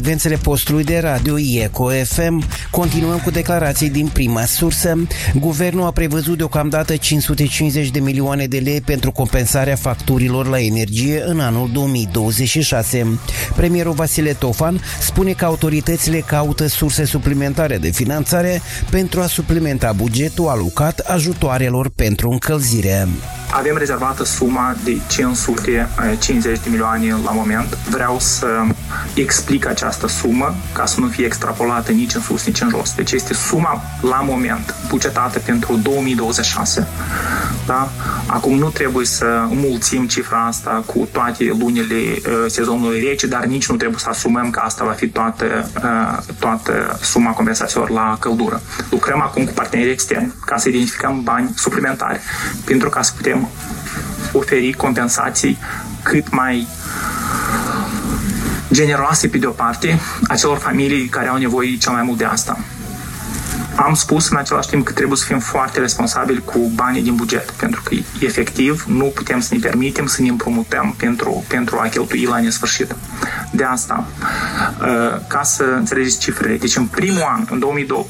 frecvențele postului de radio Eco FM. Continuăm cu declarații din prima sursă. Guvernul a prevăzut deocamdată 550 de milioane de lei pentru compensarea facturilor la energie în anul 2026. Premierul Vasile Tofan spune că autoritățile caută surse suplimentare de finanțare pentru a suplimenta bugetul alocat ajutoarelor pentru încălzire. Avem rezervată suma de 550 de milioane la moment. Vreau să explic această sumă ca să nu fie extrapolată nici în sus, nici în jos. Deci este suma la moment bugetată pentru 2026. Da? Acum nu trebuie să mulțim cifra asta cu toate lunile sezonului rece, dar nici nu trebuie să asumăm că asta va fi toată suma compensațiilor la căldură. Lucrăm acum cu partenerii externi ca să identificăm bani suplimentari pentru ca să putem oferi compensații cât mai generoase pe de o parte acelor familii care au nevoie cel mai mult de asta. Am spus în același timp că trebuie să fim foarte responsabili cu banii din buget, pentru că efectiv nu putem să ne permitem să ne împrumutăm pentru a cheltui la nesfârșit. De asta, ca să înțelegeți cifrele, deci în primul an, în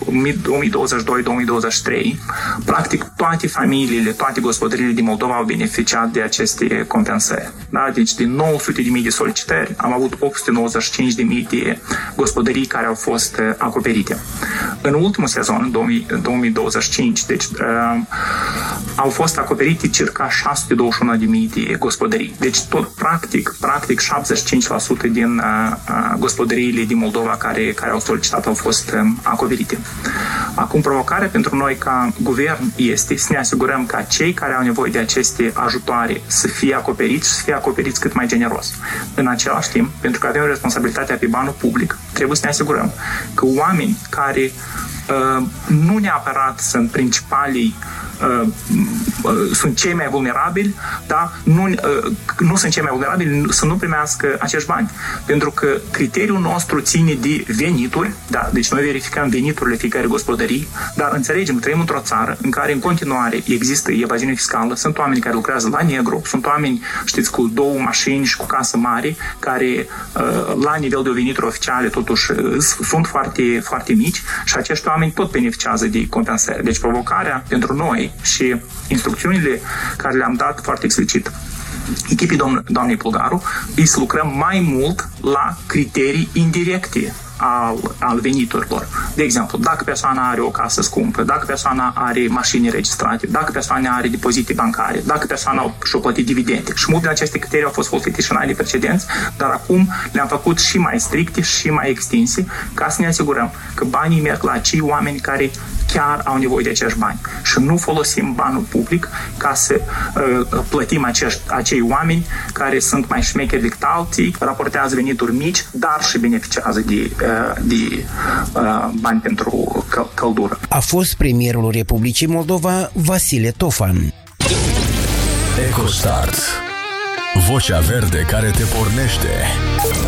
2022-2023, practic toate familiile, toate gospodăriile din Moldova au beneficiat de aceste compensări. Da? Deci din 900.000 de solicitări am avut 895.000 de gospodării care au fost acoperite. În ultimul sezon, în 2025, deci au fost acoperite circa 621.000 de gospodării. Deci tot practic 75% din gospodăriile din Moldova care au solicitat au fost acoperite. Acum provocarea pentru noi ca guvern este să ne asigurăm ca cei care au nevoie de aceste ajutoare să fie acoperiți și să fie acoperiți cât mai generos. În același timp, pentru că avem responsabilitatea pe banul public, trebuie să ne asigurăm că oameni care nu neapărat sunt principalii, sunt cei mai vulnerabili, dar nu sunt cei mai vulnerabili să nu primească acești bani. Pentru că criteriul nostru ține de venituri, da, deci noi verificăm veniturile fiecare gospodării, dar înțelegem că trăim într-o țară în care în continuare există evaziune fiscală, sunt oameni care lucrează la negru, sunt oameni, știți, cu 2 mașini și cu casă mare, care la nivel de venituri oficiale totuși sunt foarte, foarte mici și acești oameni tot beneficiază de compensare. Deci provocarea pentru noi și instrucțiunile care le-am dat foarte explicit echipii doamnei Pulgaru e să lucrăm mai mult la criterii indirecte al veniturilor. De exemplu, dacă persoana are o casă scumpă, dacă persoana are mașini registrate, dacă persoana are depozite bancare, dacă persoana și-a plătit dividende. Și multe din aceste criterii au fost folosite și în anii precedenți, dar acum le-am făcut și mai stricte și mai extinse ca să ne asigurăm că banii merg la acei oameni care chiar au nevoie de acești bani. Și nu folosim banul public ca să plătim acei oameni care sunt mai șmecheri decât alții, raportează venituri mici, dar și beneficiază de bani pentru căldură. A fost premierul Republicii Moldova, Vasile Tofan. EcoStart. Vocea verde care te pornește.